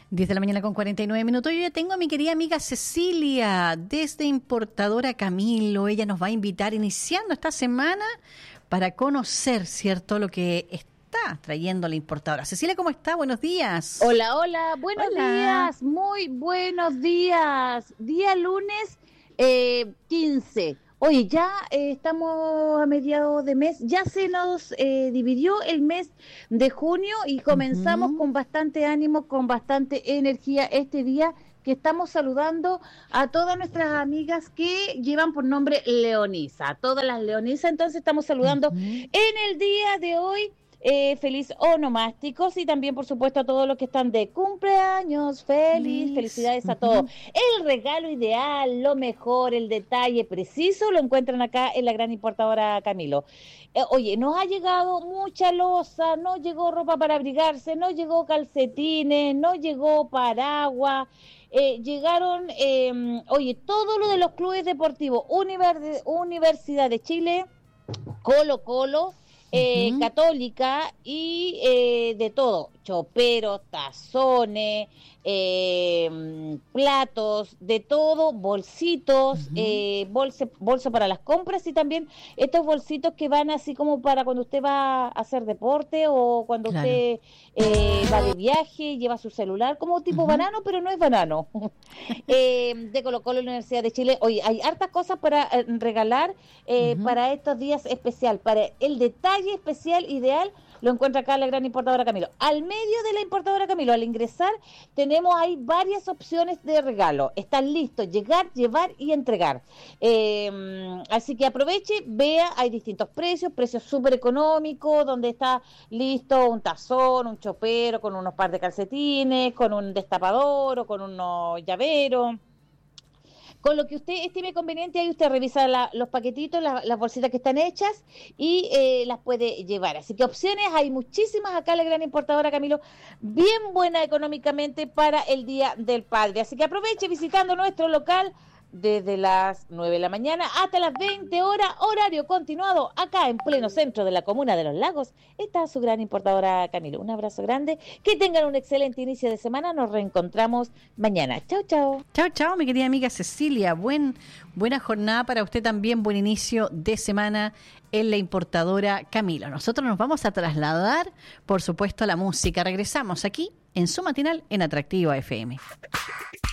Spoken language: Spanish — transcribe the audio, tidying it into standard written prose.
10 de la mañana con 49 minutos. Yo ya tengo a mi querida amiga Cecilia desde Importadora Camilo. Ella nos va a invitar iniciando esta semana para conocer, ¿cierto?, lo que está trayendo la importadora. Cecilia, ¿cómo está? Buenos días. Hola, hola, buenos días, muy buenos días. Día lunes 15. Oye, ya estamos a mediados de mes, ya se nos dividió el mes de junio y comenzamos con bastante ánimo, con bastante energía este día que estamos saludando a todas nuestras amigas que llevan por nombre Leonisa, a todas las Leonisas, entonces estamos saludando en el día de hoy. Feliz onomásticos y también por supuesto a todos los que están de cumpleaños, felicidades a todos. El regalo ideal, lo mejor, el detalle preciso lo encuentran acá en la gran importadora Camilo. Oye, nos ha llegado mucha loza, no llegó ropa para abrigarse, no llegó calcetines, no llegó paraguas. Llegaron, oye, todo lo de los clubes deportivos, Universidad de Chile, Colo Colo, Católica y de todo, choperos, tazones, platos, de todo, bolsitos, bolsa para las compras y también estos bolsitos que van así como para cuando usted va a hacer deporte o cuando usted va de viaje, lleva su celular, como tipo banano, pero no es banano. De Colo Colo, la Universidad de Chile. Oye, hay hartas cosas para regalar para estos días especial, para el detalle especial ideal. Lo encuentra acá la gran importadora Camilo. Al medio de la importadora Camilo, al ingresar, tenemos ahí varias opciones de regalo. Están listos, llegar, llevar y entregar. Así que aproveche, vea, hay distintos precios súper económicos, donde está listo un tazón, un chopero, con unos par de calcetines, con un destapador o con unos llaveros. Con lo que usted estime conveniente, ahí usted revisa los paquetitos, las bolsitas que están hechas y las puede llevar. Así que opciones hay muchísimas acá en la gran importadora Camilo, bien buena económicamente para el Día del Padre. Así que aproveche visitando nuestro local desde las 9 de la mañana hasta las 20 horas, horario continuado, acá en pleno centro de la comuna de Los Lagos, está su gran importadora Camilo. Un abrazo grande, que tengan un excelente inicio de semana, nos reencontramos mañana. Chao, chao. Chao, chao, mi querida amiga Cecilia, buena jornada para usted también, buen inicio de semana en la importadora Camilo. Nosotros nos vamos a trasladar, por supuesto, a la música. Regresamos aquí en su matinal en Atractiva FM.